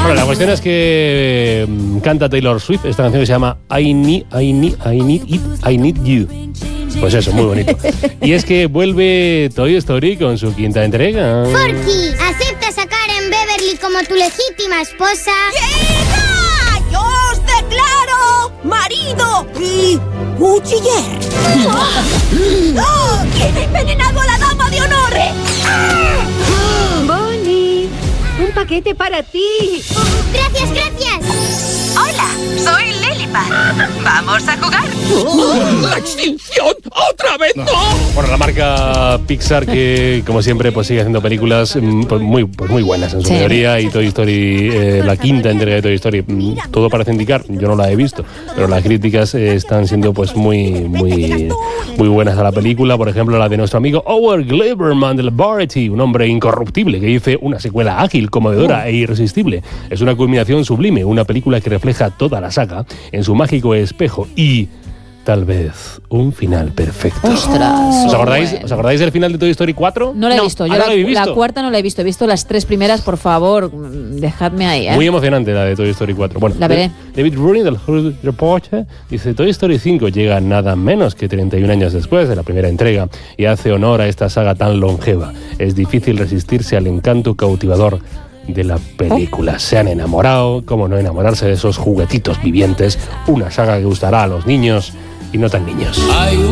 Bueno, la cuestión es que canta Taylor Swift esta canción que se llama I Need You. Pues eso, muy bonito. Y es que vuelve Toy Story con su quinta entrega. Forky, ¿aceptas a Karen Beverly como tu legítima esposa? ¡Llega! ¡Yo os declaro marido y cuchiller! ¡Oh! ¿Quién ha envenenado a la dama de honor? Bonnie, un paquete para ti. ¡Gracias, gracias! Hola, soy Lilipad. ¿Vamos a jugar? ¡La extinción! ¡Otra vez no! Bueno, la marca Pixar que, como siempre, pues sigue haciendo películas muy buenas en su mayoría. Y Toy Story, la quinta entrega de Toy Story, todo parece indicar, yo no la he visto, pero las críticas están siendo pues muy buenas a la película. Por ejemplo, la de nuestro amigo Howard Gleiberman de Variety, un hombre incorruptible que dice una secuela ágil, conmovedora e irresistible. Es una culminación sublime, una película que refleja toda la saga en su mágico espejo y tal vez un final perfecto. ¡Ostras! ¿Os acordáis del final de Toy Story 4? No la he visto. Yo la cuarta no la he visto. He visto las tres primeras, por favor, dejadme ahí. Muy emocionante la de Toy Story 4. Bueno, la veré. David Rooney del Hollywood Reporter dice: Toy Story 5 llega nada menos que 31 años después de la primera entrega y hace honor a esta saga tan longeva. Es difícil resistirse al encanto cautivador de la película. Se han enamorado, cómo no enamorarse de esos juguetitos vivientes, una saga que gustará a los niños y no tan niños.